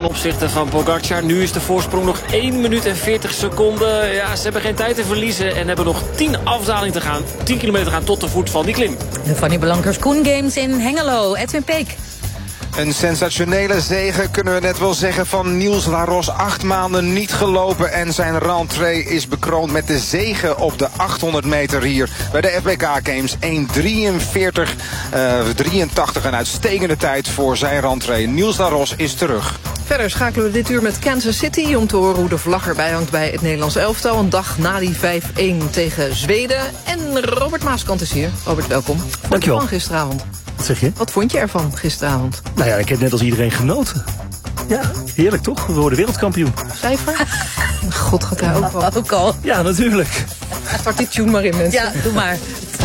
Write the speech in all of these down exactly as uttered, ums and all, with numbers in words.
opzichte van Pogacar. Nu is de voorsprong nog één minuut en veertig seconden. Ja, ze hebben geen tijd te verliezen en hebben nog tien afdalingen te gaan. tien kilometer te gaan tot de voet van die klim. De Fanny Blankers Koen Games in Hengelo. Edwin Peek. Een sensationele zege kunnen we net wel zeggen van Niels Laros. Acht maanden niet gelopen en zijn rentrée is bekroond met de zege op de achthonderd meter hier bij de F B K Games. één drieënveertig drieëntachtig, een uitstekende tijd voor zijn rentrée. Niels Laros is terug. Verder schakelen we dit uur met Kansas City om te horen hoe de vlag erbij hangt bij het Nederlands elftal. Een dag na die vijf-een tegen Zweden. En Robert Maaskant is hier. Robert, welkom. Wat vond je van gisteravond? Wat zeg je? Wat vond je ervan gisteravond? Nou ja, ik heb net als iedereen genoten. Ja, heerlijk toch? We worden wereldkampioen. Cijfer? God, gaat hij ook al. Ook al. Ja, natuurlijk. Start die tune maar in, mensen. Ja, doe maar.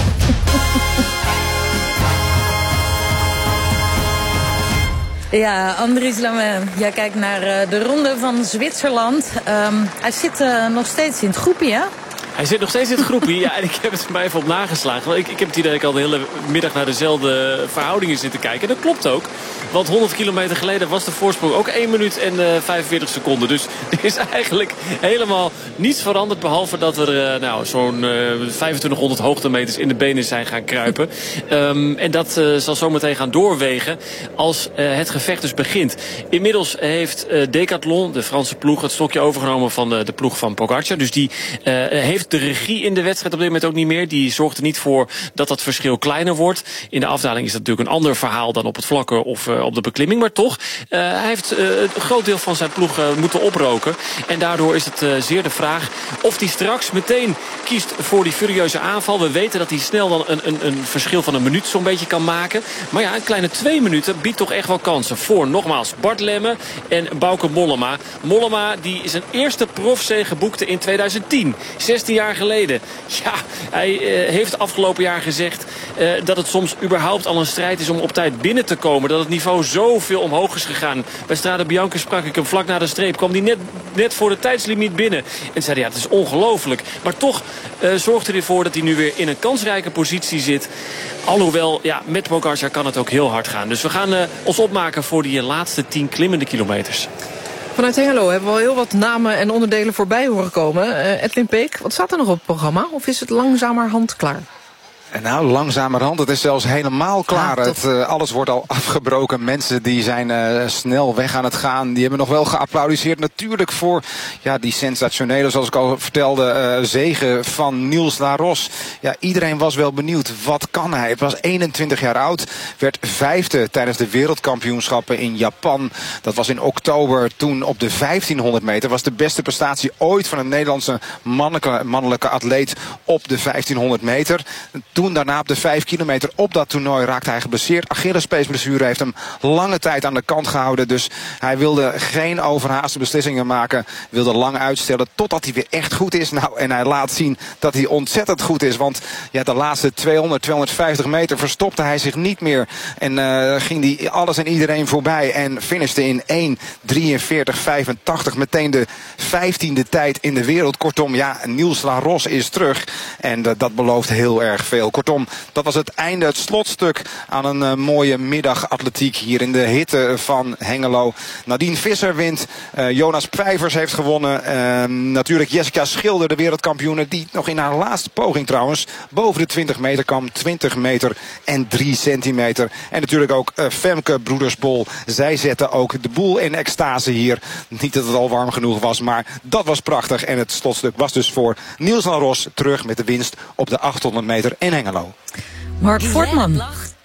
Ja, Andries Lamen, jij kijkt naar uh, de ronde van Zwitserland. Um, hij zit uh, nog steeds in het groepje, hè? Hij zit nog steeds in het groepje. Ja, en ik heb het er maar even op nageslagen. Want ik, ik heb het idee dat ik al de hele middag naar dezelfde verhoudingen zit te kijken. En dat klopt ook. Want honderd kilometer geleden was de voorsprong ook één minuut en uh, vijfenveertig seconden. Dus er is eigenlijk helemaal niets veranderd. Behalve dat er uh, nou, zo'n uh, vijfentwintighonderd hoogtemeters in de benen zijn gaan kruipen. Um, en dat uh, zal zometeen gaan doorwegen als uh, het gevecht dus begint. Inmiddels heeft uh, Decathlon, de Franse ploeg, het stokje overgenomen van uh, de ploeg van Pogacar. Dus die uh, heeft de regie in de wedstrijd op dit moment ook niet meer. Die zorgt er niet voor dat dat verschil kleiner wordt. In de afdaling is dat natuurlijk een ander verhaal dan op het vlakke of uh, op de beklimming. Maar toch, uh, hij heeft uh, een groot deel van zijn ploeg uh, moeten oproken. En daardoor is het uh, zeer de vraag of hij straks meteen kiest voor die furieuze aanval. We weten dat hij snel dan een, een, een verschil van een minuut zo'n beetje kan maken. Maar ja, een kleine twee minuten biedt toch echt wel kansen voor, nogmaals, Bart Lemme en Bauke Mollema. Mollema die zijn eerste profzege boekte in tweeduizend tien. zestien jaar geleden. Ja, hij uh, heeft afgelopen jaar gezegd uh, dat het soms überhaupt al een strijd is om op tijd binnen te komen. Dat het niveau zoveel omhoog is gegaan. Bij Strade Bianca sprak ik hem vlak na de streep. Kwam hij net, net voor de tijdslimiet binnen. En zei ja, het is ongelooflijk. Maar toch uh, zorgt hij ervoor dat hij nu weer in een kansrijke positie zit. Alhoewel, ja, met Pogacar kan het ook heel hard gaan. Dus we gaan uh, ons opmaken voor die uh, laatste tien klimmende kilometers. Vanuit Hengelo hebben we al heel wat namen en onderdelen voorbij horen komen. Uh, Edwin Peek, wat staat er nog op het programma? Of is het langzamerhand klaar? En nou, langzamerhand, het is zelfs helemaal klaar. Ah, het, uh, alles wordt al afgebroken. Mensen die zijn uh, snel weg aan het gaan. Die hebben nog wel geapplaudiseerd natuurlijk voor ja, die sensationele, zoals ik al vertelde, uh, zege van Niels Laros. Ja, iedereen was wel benieuwd. Wat kan hij? Het was eenentwintig jaar oud. Werd vijfde tijdens de wereldkampioenschappen in Japan. Dat was in oktober. Toen op de vijftienhonderd meter. Was de beste prestatie ooit van een Nederlandse mannelijke, mannelijke atleet op de vijftienhonderd meter. Toen daarna op de vijf kilometer op dat toernooi raakte hij geblesseerd. Achillespeesblessure heeft hem lange tijd aan de kant gehouden. Dus hij wilde geen overhaaste beslissingen maken. Wilde lang uitstellen totdat hij weer echt goed is. Nou, en hij laat zien dat hij ontzettend goed is. Want ja, de laatste tweehonderd, tweehonderdvijftig meter verstopte hij zich niet meer. En uh, ging hij alles en iedereen voorbij. En finishte in één drieënveertig vijfentachtig. Meteen de vijftiende tijd in de wereld. Kortom, ja, Niels Laros is terug. En uh, dat belooft heel erg veel. Kortom, dat was het einde, het slotstuk aan een uh, mooie middag atletiek hier in de hitte van Hengelo. Nadine Visser wint, uh, Jonas Pijvers heeft gewonnen. Uh, natuurlijk Jessica Schilder, de wereldkampioene, die nog in haar laatste poging trouwens boven de twintig meter kwam. twintig meter en drie centimeter. En natuurlijk ook uh, Femke Broedersbol. Zij zetten ook de boel in extase hier. Niet dat het al warm genoeg was, maar dat was prachtig. En het slotstuk was dus voor Niels Laros terug met de winst op de achthonderd meter in Hengelo. Mark Voortman.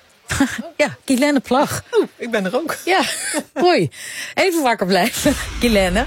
Ja, Guilaine Plag. Oeh, ik ben er ook. Ja, hoi. Even wakker blijven, Guilaine.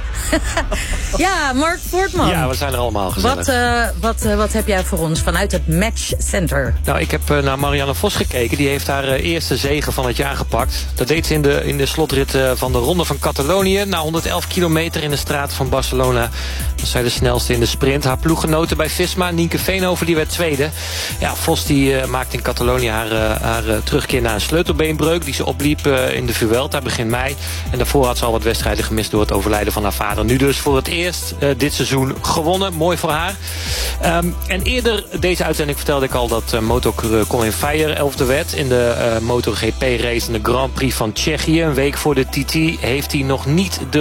Ja, Mark Voortman. Ja, we zijn er allemaal gezellig. Wat, uh, wat, uh, wat heb jij voor ons vanuit het Match Center? Nou, ik heb uh, naar Marianne Vos gekeken. Die heeft haar uh, eerste zege van het jaar gepakt. Dat deed ze in de, in de slotrit uh, van de Ronde van Catalonië. Na honderd elf kilometer in de straat van Barcelona was zij de snelste in de sprint. Haar ploeggenote bij Visma, Nienke Veenhoven, die werd tweede. Ja, Vos die uh, maakte in Catalonië haar, uh, haar uh, terugkeer naar een sleutelbeenbreuk die ze opliep uh, in de Vuelta begin mei. En daarvoor had ze al wat wedstrijden gemist door het overlijden van haar vader. Nu dus voor het eerst uh, dit seizoen gewonnen. Mooi voor haar. Um, en eerder deze uitzending vertelde ik al dat uh, motocoureur Colin Feyer elfde werd in de uh, MotoGP race in de Grand Prix van Tsjechië. Een week voor de T T heeft hij nog niet de